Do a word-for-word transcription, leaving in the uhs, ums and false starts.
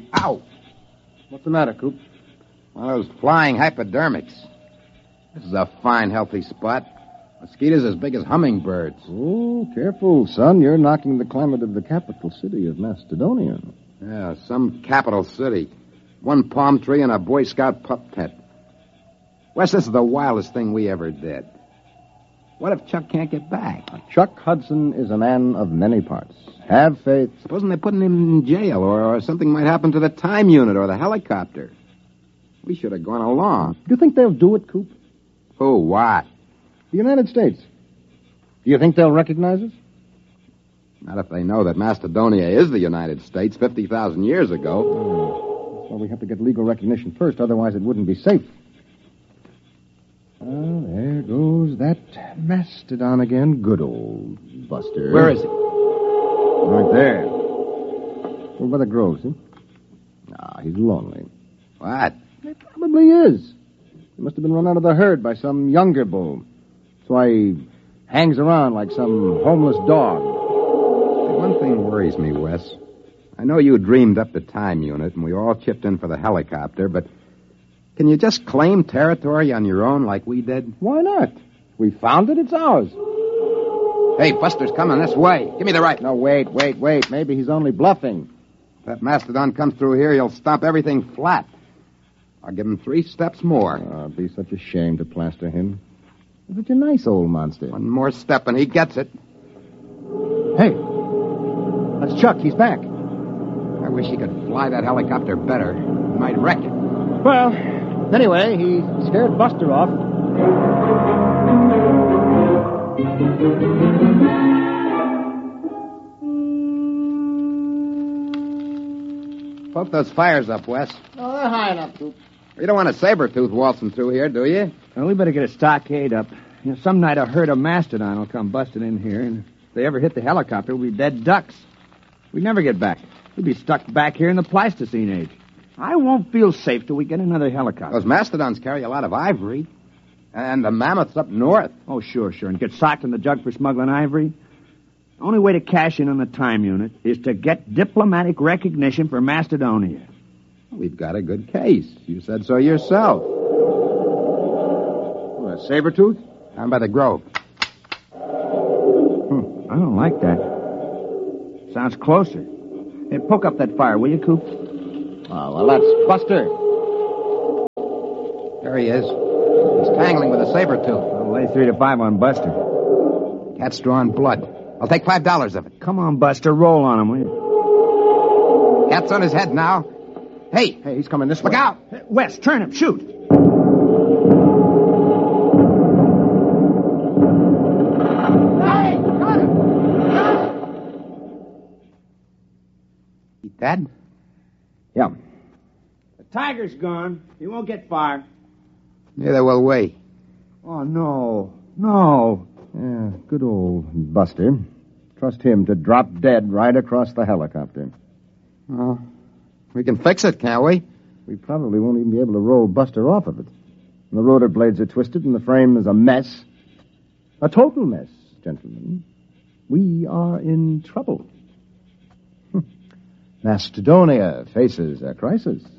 Ow! What's the matter, Coop? One of those flying hypodermics. This is a fine, healthy spot. Mosquitoes as big as hummingbirds. Oh, careful, son. You're knocking the climate of the capital city of Macedonia. Yeah, some capital city. One palm tree and a Boy Scout pup tent. Wes, this is the wildest thing we ever did. What if Chuck can't get back? Chuck Hudson is a man of many parts. Have faith. Supposing they're putting him in jail, or, or something might happen to the time unit or the helicopter. We should have gone along. Do you think they'll do it, Coop? Who? What? The United States. Do you think they'll recognize us? Not if they know that Macedonia is the United States fifty thousand years ago. Oh, that's why we have to get legal recognition first, otherwise it wouldn't be safe. Well, there goes that mastodon again. Good old Buster. Where is he? Right there. Over by the grove, see? Ah, he's lonely. What? He probably is. He must have been run out of the herd by some younger bull. That's why he hangs around like some homeless dog. One thing worries me, Wes. I know you dreamed up the time unit, and we all chipped in for the helicopter, but can you just claim territory on your own like we did? Why not? We found it, it's ours. Hey, Buster's coming this way. Give me the right. No, wait, wait, wait. Maybe he's only bluffing. If that mastodon comes through here, he'll stomp everything flat. I'll give him three steps more. Oh, it'd be such a shame to plaster him. He's such a nice old monster. One more step and he gets it. Hey, that's Chuck. He's back. I wish he could fly that helicopter better. He might wreck it. Well, anyway, he scared Buster off. Poke those fires up, Wes. Oh, they're high enough, Coop. You don't want a saber-tooth waltzing through here, do you? Well, we better get a stockade up. You know, some night a herd of mastodon will come busting in here, and if they ever hit the helicopter, we'll be dead ducks. We'd never get back. We'd be stuck back here in the Pleistocene age. I won't feel safe till we get another helicopter. Those mastodons carry a lot of ivory. And the mammoths up north. Oh, sure, sure. And get socked in the jug for smuggling ivory? The only way to cash in on the time unit is to get diplomatic recognition for Macedonia. We've got a good case. You said so yourself. What, a saber-tooth? Down by the grove. Hmm, I don't like that. Sounds closer. Hey, poke up that fire, will you, Coop? Oh, well, that's Buster. There he is. He's tangling with a saber-tooth. I'll lay three to five on Buster. Cat's drawing blood. I'll take five dollars of it. Come on, Buster. Roll on him, will you? Cat's on his head now. Hey! Hey, he's coming this Look way. out! Hey, Wes, turn him. Shoot. Hey! Got him! He dead? Yeah. The tiger's gone. He won't get far. Neither will we. Oh, no. No. Yeah, good old Buster. Trust him to drop dead right across the helicopter. Well, we can fix it, can't we? We probably won't even be able to roll Buster off of it. The rotor blades are twisted and the frame is a mess. A total mess, gentlemen. We are in trouble. Macedonia faces a crisis.